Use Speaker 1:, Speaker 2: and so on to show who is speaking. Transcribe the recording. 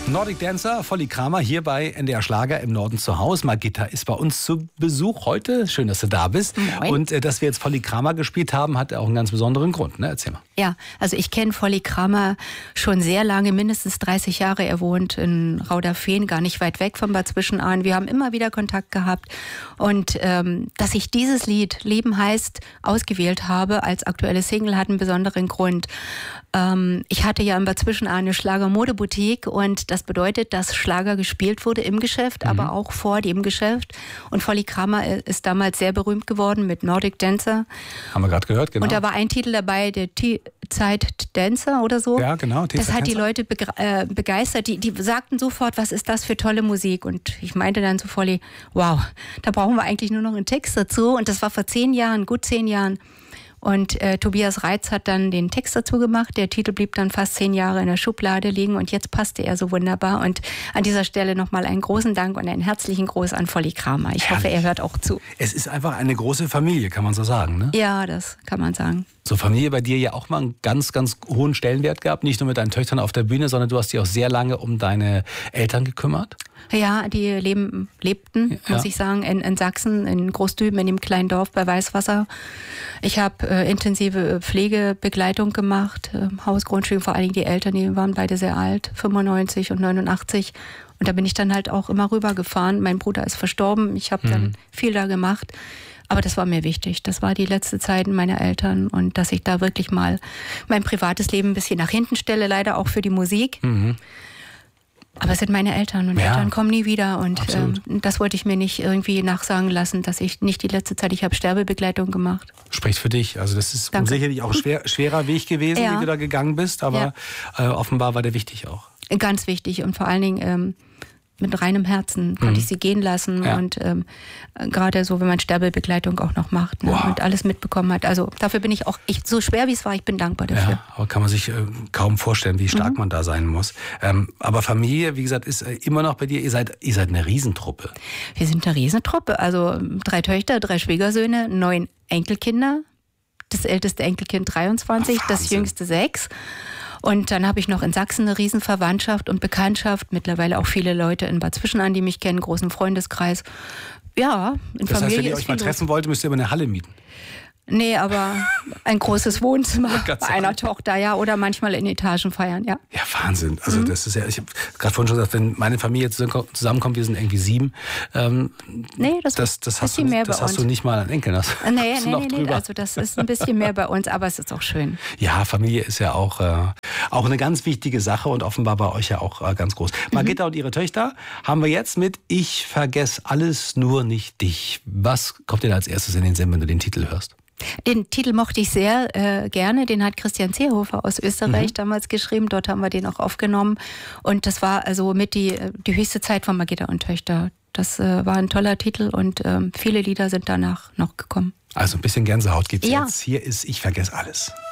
Speaker 1: Nordic Dancer, Volli Kramer hier bei NDR Schlager im Norden zu Hause. Margitta ist bei uns zu Besuch heute. Schön, dass du da bist.
Speaker 2: Moin.
Speaker 1: Und dass wir jetzt Volli Kramer gespielt haben, hat auch einen ganz besonderen Grund. Ne? Erzähl mal.
Speaker 2: Ja, also ich kenne Volli Kramer schon sehr lange, mindestens 30 Jahre. Er wohnt in Rauderfehn, gar nicht weit weg von Bad Zwischenahn. Wir haben immer wieder Kontakt gehabt. Und dass ich dieses Lied Leben heißt ausgewählt habe als aktuelle Single, hat einen besonderen Grund. Ich hatte ja in Bad Zwischenahn eine Schlager-Modeboutique und das bedeutet, dass Schlager gespielt wurde im Geschäft, aber auch vor dem Geschäft. Und Volli Kramer ist damals sehr berühmt geworden mit Nordic Dancer.
Speaker 1: Haben wir gerade gehört, genau.
Speaker 2: Und da war ein Titel dabei, der Zeit-Dancer oder so.
Speaker 1: Ja, genau.
Speaker 2: Das hat die Leute begeistert. Die sagten sofort, was ist das für tolle Musik? Und ich meinte dann zu Volli, wow, da brauchen wir eigentlich nur noch einen Text dazu. Und das war vor 10 Jahren, gut 10 Jahren. Und Tobias Reitz hat dann den Text dazu gemacht. Der Titel blieb dann fast 10 Jahre in der Schublade liegen und jetzt passte er so wunderbar. Und an dieser Stelle nochmal einen großen Dank und einen herzlichen Gruß an Volli Kramer. Ich hoffe, er hört auch zu.
Speaker 1: Es ist einfach eine große Familie, kann man so sagen, ne?
Speaker 2: Ja, das kann man sagen.
Speaker 1: So Familie bei dir ja auch mal einen ganz, ganz hohen Stellenwert gehabt. Nicht nur mit deinen Töchtern auf der Bühne, sondern du hast dich auch sehr lange um deine Eltern gekümmert.
Speaker 2: Ja, die lebten, muss ich sagen, in Sachsen, in Großdüben, in dem kleinen Dorf bei Weißwasser. Ich habe intensive Pflegebegleitung gemacht, Hausgrundstück, vor allen Dingen die Eltern, die waren beide sehr alt, 95 und 89. Und da bin ich dann halt auch immer rübergefahren. Mein Bruder ist verstorben, ich habe dann viel da gemacht. Aber das war mir wichtig. Das war die letzte Zeit meiner Eltern und dass ich da wirklich mal mein privates Leben ein bisschen nach hinten stelle, leider auch für die Musik. Aber es sind meine Eltern und Eltern kommen nie wieder und das wollte ich mir nicht irgendwie nachsagen lassen, dass ich nicht die letzte Zeit, ich habe Sterbebegleitung gemacht.
Speaker 1: Spricht für dich. Also das ist sicherlich auch ein schwerer Weg gewesen, wie du da gegangen bist, aber offenbar war der wichtig auch.
Speaker 2: Ganz wichtig und vor allen Dingen mit reinem Herzen konnte ich sie gehen lassen und gerade so, wenn man Sterbebegleitung auch noch macht und alles mitbekommen hat. Also dafür bin ich auch, so schwer wie es war, ich bin dankbar dafür.
Speaker 1: Ja, aber kann man sich kaum vorstellen, wie stark man da sein muss. Aber Familie, wie gesagt, ist immer noch bei dir, ihr seid eine Riesentruppe.
Speaker 2: Wir sind eine Riesentruppe, also 3 Töchter, 3 Schwiegersöhne, 9 Enkelkinder, das älteste Enkelkind 23, das jüngste 6. Und dann habe ich noch in Sachsen eine Riesenverwandtschaft und Bekanntschaft. Mittlerweile auch viele Leute in Bad Zwischenahn, die mich kennen, großen Freundeskreis. Ja, in
Speaker 1: das
Speaker 2: Familie
Speaker 1: heißt, wenn ihr
Speaker 2: ist
Speaker 1: euch mal
Speaker 2: viel
Speaker 1: treffen wollt, müsst ihr aber eine Halle mieten.
Speaker 2: Nee, aber ein großes Wohnzimmer bei einer Tochter, ja, oder manchmal in Etagen feiern, ja. Ja,
Speaker 1: Wahnsinn. Also das ist ja, ich habe gerade vorhin schon gesagt, wenn meine Familie zusammenkommt, wir sind irgendwie 7.
Speaker 2: Nee, das hast
Speaker 1: du nicht mal an Enkeln.
Speaker 2: Nee, also das ist ein bisschen mehr bei uns, aber es ist auch schön.
Speaker 1: Ja, Familie ist ja auch eine ganz wichtige Sache und offenbar bei euch ja auch ganz groß. Margitta und ihre Töchter haben wir jetzt mit Ich vergess alles, nur nicht dich. Was kommt dir da als erstes in den Sinn, wenn du den Titel hörst?
Speaker 2: Den Titel mochte ich sehr gerne, den hat Christian Seehofer aus Österreich damals geschrieben, dort haben wir den auch aufgenommen und das war also mit die höchste Zeit von Margitta und Töchter. Das war ein toller Titel und viele Lieder sind danach noch gekommen.
Speaker 1: Also ein bisschen Gänsehaut gibt's jetzt. Hier ist Ich vergess alles.